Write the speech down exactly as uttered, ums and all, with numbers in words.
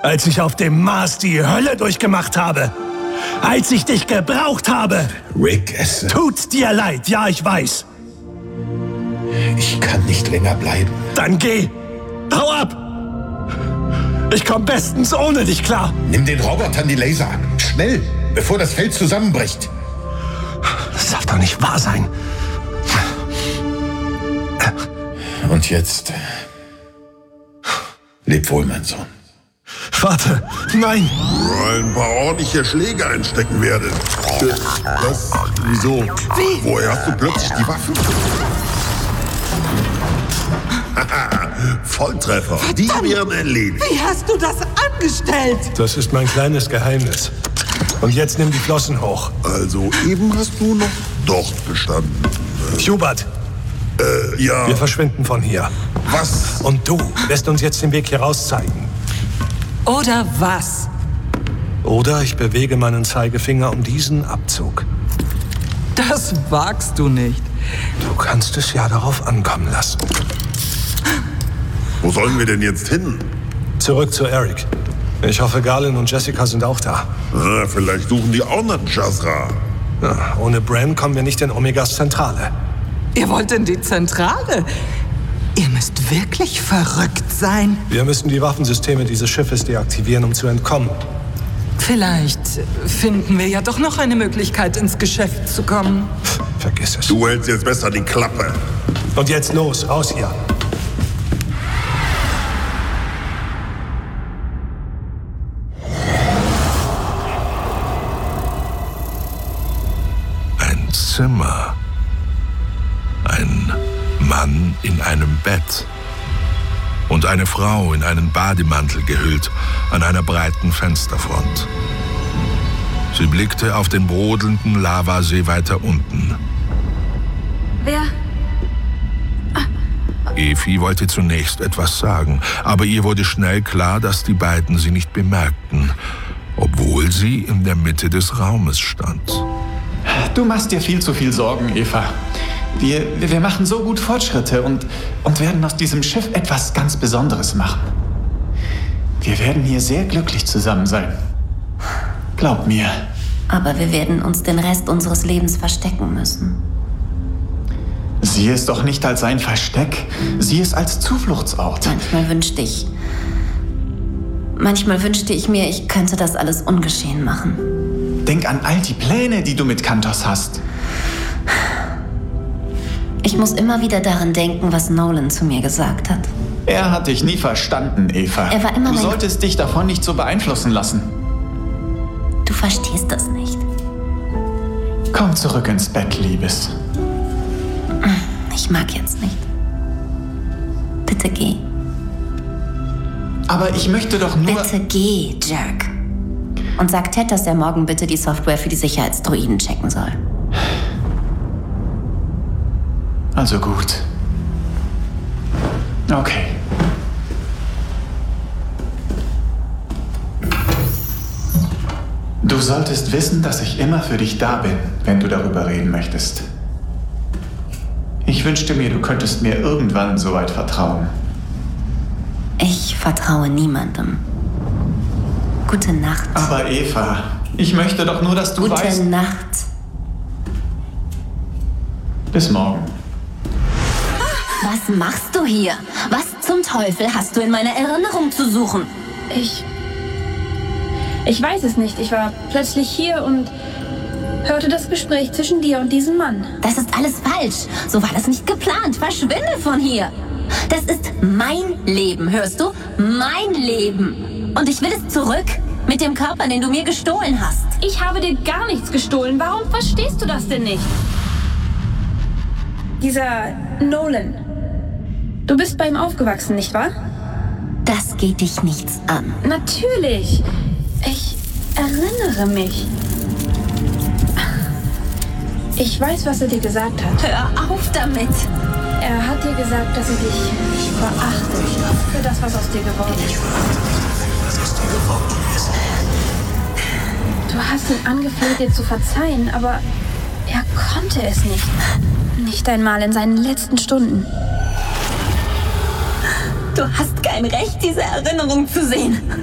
Als ich auf dem Mars die Hölle durchgemacht habe. Als ich dich gebraucht habe. Rick, es... Tut dir leid, ja, ich weiß. Ich kann nicht länger bleiben. Dann geh. Hau ab. Ich komm bestens ohne dich klar. Nimm den Robotern die Laser an. Schnell, bevor das Feld zusammenbricht. Das darf doch nicht wahr sein. Und jetzt... Leb wohl, mein Sohn. Warte, nein. Ein paar ordentliche Schläge einstecken werde. Was? Wieso? Wie? Woher hast du plötzlich die Waffen? Volltreffer. Die werden erledigt. Wie hast du das angestellt? Das ist mein kleines Geheimnis. Und jetzt nimm die Flossen hoch. Also eben hast du noch dort gestanden. Hubert, Äh, ja. wir verschwinden von hier. Was? Und du lässt uns jetzt den Weg hier raus zeigen. Oder was? Oder ich bewege meinen Zeigefinger um diesen Abzug. Das wagst du nicht. Du kannst es ja darauf ankommen lassen. Wo sollen wir denn jetzt hin? Zurück zu Eric. Ich hoffe, Garland und Jessica sind auch da. Ah, vielleicht suchen die auch nach Jazra. Ja, ohne Bran kommen wir nicht in Omegas Zentrale. Ihr wollt in die Zentrale? Ihr müsst wirklich verrückt sein. Wir müssen die Waffensysteme dieses Schiffes deaktivieren, um zu entkommen. Vielleicht finden wir ja doch noch eine Möglichkeit, ins Geschäft zu kommen. Vergiss es. Du hältst jetzt besser die Klappe. Und jetzt los, raus hier. Ein Zimmer. Ein Mann in einem Bett. Und eine Frau in einen Bademantel gehüllt an einer breiten Fensterfront. Sie blickte auf den brodelnden Lavasee weiter unten. Wer? Efi wollte zunächst etwas sagen, aber ihr wurde schnell klar, dass die beiden sie nicht bemerkten, obwohl sie in der Mitte des Raumes stand. Du machst dir viel zu viel Sorgen, Eva. Wir, wir machen so gut Fortschritte und, und werden aus diesem Schiff etwas ganz Besonderes machen. Wir werden hier sehr glücklich zusammen sein. Glaub mir. Aber wir werden uns den Rest unseres Lebens verstecken müssen. Sieh es doch nicht als ein Versteck. Sieh es als Zufluchtsort. Manchmal wünschte ich... Manchmal wünschte ich mir, ich könnte das alles ungeschehen machen. Denk an all die Pläne, die du mit Kantos hast. Ich muss immer wieder daran denken, was Nolan zu mir gesagt hat. Er hat dich nie verstanden, Eva. Er war immer Du mein- solltest dich davon nicht so beeinflussen lassen. Du verstehst das nicht. Komm zurück ins Bett, Liebes. Ich mag jetzt nicht. Bitte geh. Aber ich möchte doch nur... Bitte geh, Jerk. Und sag Ted, dass er morgen bitte die Software für die Sicherheitsdroiden checken soll. Also gut. Okay. Du solltest wissen, dass ich immer für dich da bin, wenn du darüber reden möchtest. Ich wünschte mir, du könntest mir irgendwann so weit vertrauen. Ich vertraue niemandem. Gute Nacht. Aber Eva, ich möchte doch nur, dass du Gute weißt... Nacht. Bis morgen. Was machst du hier? Was zum Teufel hast du in meiner Erinnerung zu suchen? Ich... Ich weiß es nicht. Ich war plötzlich hier und hörte das Gespräch zwischen dir und diesem Mann. Das ist alles falsch. So war das nicht geplant. Verschwinde von hier. Das ist mein Leben, hörst du? Mein Leben. Und ich will es zurück mit dem Körper, den du mir gestohlen hast. Ich habe dir gar nichts gestohlen. Warum verstehst du das denn nicht? Dieser Nolan. Du bist bei ihm aufgewachsen, nicht wahr? Das geht dich nichts an. Natürlich. Ich erinnere mich. Ich weiß, was er dir gesagt hat. Hör auf damit. Er hat dir gesagt, dass er dich verachtet für das, was aus dir geworden ist. Du hast ihn angefleht, dir zu verzeihen, aber er konnte es nicht. Nicht einmal in seinen letzten Stunden. Du hast kein Recht, diese Erinnerung zu sehen.